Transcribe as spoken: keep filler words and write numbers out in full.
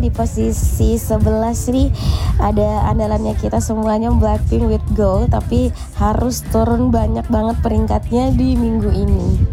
di posisi sebelas nih ada andalannya kita semuanya, Blackpink with Go, tapi harus turun banyak banget peringkatnya di minggu ini.